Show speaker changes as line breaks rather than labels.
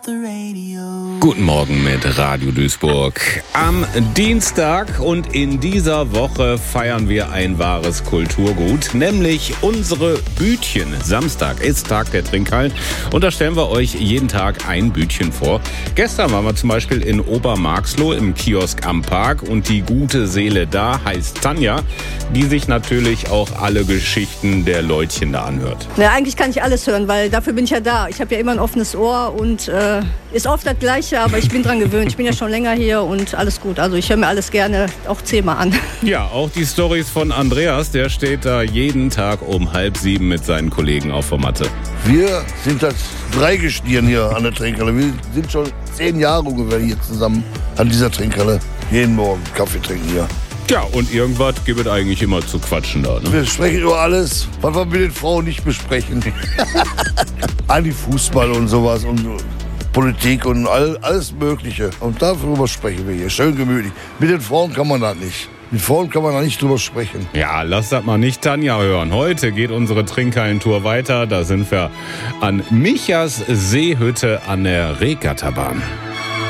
Guten Morgen mit Radio Duisburg. Am Dienstag und in dieser Woche feiern wir ein wahres Kulturgut, nämlich unsere Bütchen. Samstag ist Tag der Trinkhallen und da stellen wir euch jeden Tag ein Bütchen vor. Gestern waren wir zum Beispiel in Obermarxloh im Kiosk am Park und die gute Seele da heißt Tanja, die sich natürlich auch alle Geschichten der Leutchen da anhört.
Ja, eigentlich kann ich alles hören, weil dafür bin ich ja da. Ich habe ja immer ein offenes Ohr und ist oft das Gleiche, aber ich bin dran gewöhnt. Ich bin ja schon länger hier und alles gut. Also ich höre mir alles gerne auch 10-mal an.
Ja, auch die Storys von Andreas, der steht da jeden Tag um 6:30 mit seinen Kollegen auf der Matte.
Wir sind das Dreigestirn hier an der Trinkhalle. Wir sind schon 10 Jahre ungefähr hier zusammen an dieser Trinkhalle. Jeden Morgen Kaffee trinken hier.
Ja, und irgendwas gibt es eigentlich immer zu quatschen da, ne?
Wir sprechen über alles, was wir mit den Frauen nicht besprechen. Eigentlich Fußball und sowas und Politik und alles Mögliche. Und darüber sprechen wir hier. Schön gemütlich. Mit den Frauen kann man das nicht. Mit Frauen kann man da nicht drüber sprechen.
Ja, lass das mal nicht Tanja hören. Heute geht unsere Trinkhallentour weiter. Da sind wir an Michas Seehütte an der Regattabahn.